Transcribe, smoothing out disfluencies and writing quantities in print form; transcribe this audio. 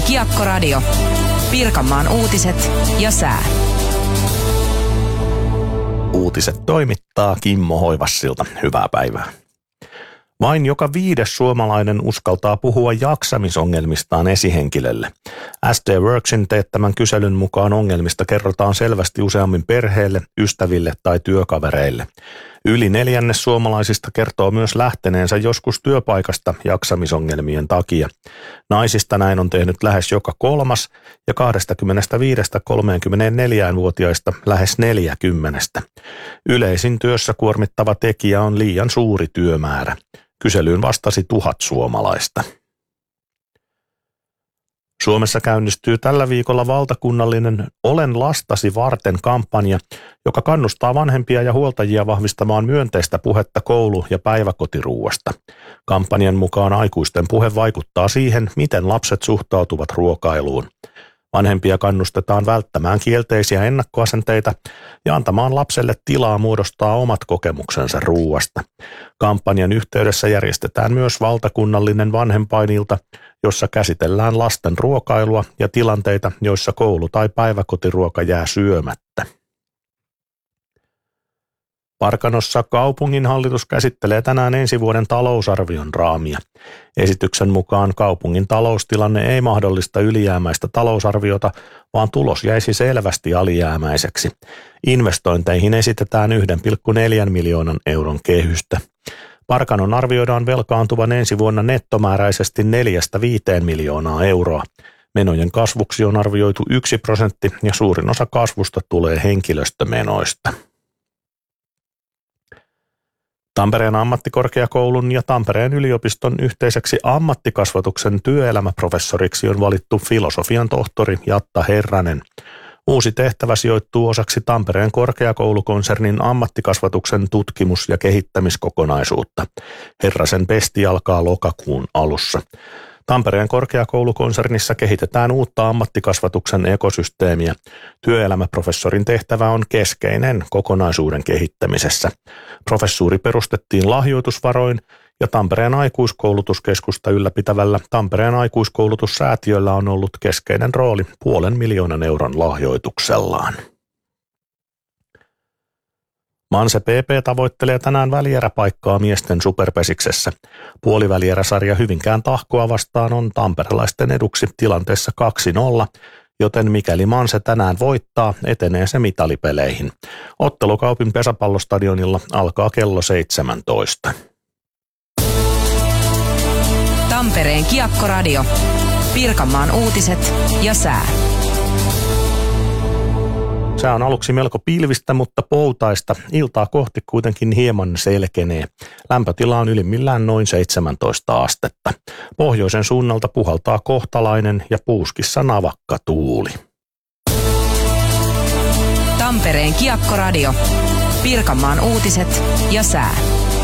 Kiekkoradio. Pirkanmaan uutiset ja sää. Uutiset toimittaa Kimmo Hoivassilta. Hyvää päivää. Vain joka 5. suomalainen uskaltaa puhua jaksamisongelmistaan esihenkilölle. SD Worksin teettämän kyselyn mukaan ongelmista kerrotaan selvästi useammin perheelle, ystäville tai työkavereille. Yli 1/4 suomalaisista kertoo myös lähteneensä joskus työpaikasta jaksamisongelmien takia. Naisista näin on tehnyt lähes joka 3. ja 25-34-vuotiaista lähes 40. Yleisin työssä kuormittava tekijä on liian suuri työmäärä. Kyselyyn vastasi 1000 suomalaista. Suomessa käynnistyy tällä viikolla valtakunnallinen Olen lastasi varten -kampanja, joka kannustaa vanhempia ja huoltajia vahvistamaan myönteistä puhetta koulu- ja päiväkotiruuasta. Kampanjan mukaan aikuisten puhe vaikuttaa siihen, miten lapset suhtautuvat ruokailuun. Vanhempia kannustetaan välttämään kielteisiä ennakkoasenteita ja antamaan lapselle tilaa muodostaa omat kokemuksensa ruuasta. Kampanjan yhteydessä järjestetään myös valtakunnallinen vanhempainilta, jossa käsitellään lasten ruokailua ja tilanteita, joissa koulu- tai päiväkotiruoka jää syömättä. Parkanossa kaupunginhallitus käsittelee tänään ensi vuoden talousarvion raamia. Esityksen mukaan kaupungin taloustilanne ei mahdollista ylijäämäistä talousarviota, vaan tulos jäisi selvästi alijäämäiseksi. Investointeihin esitetään 1,4 miljoonan euron kehystä. Parkanon arvioidaan velkaantuvan ensi vuonna nettomääräisesti 4-5 miljoonaa euroa. Menojen kasvuksi on arvioitu 1% ja suurin osa kasvusta tulee henkilöstömenoista. Tampereen ammattikorkeakoulun ja Tampereen yliopiston yhteiseksi ammattikasvatuksen työelämäprofessoriksi on valittu filosofian tohtori Jatta Herranen. Uusi tehtävä sijoittuu osaksi Tampereen korkeakoulukonsernin ammattikasvatuksen tutkimus- ja kehittämiskokonaisuutta. Herrasen pesti alkaa lokakuun alussa. Tampereen korkeakoulukonsernissa kehitetään uutta ammattikasvatuksen ekosysteemiä. Työelämäprofessorin tehtävä on keskeinen kokonaisuuden kehittämisessä. Professuuri perustettiin lahjoitusvaroin ja Tampereen aikuiskoulutuskeskusta ylläpitävällä Tampereen aikuiskoulutussäätiöllä on ollut keskeinen rooli 500 000 euron lahjoituksellaan. Manse PP tavoittelee tänään välieräpaikkaa miesten superpesiksessä. Puolivälieräsarja Hyvinkään Tahkoa vastaan on tamperelaisten eduksi tilanteessa 2-0, joten mikäli Manse tänään voittaa, etenee se mitalipeleihin. Ottelu Kaupin pesäpallostadionilla alkaa kello 17. Tampereen Kiekkoradio. Pirkanmaan uutiset ja sää. Sää on aluksi melko pilvistä, mutta poutaista. Iltaa kohti kuitenkin hieman selkenee. Lämpötila on ylimmillään noin 17 astetta. Pohjoisen suunnalta puhaltaa kohtalainen ja puuskissa navakka tuuli. Tampereen Kiekkoradio. Pirkanmaan uutiset ja sää.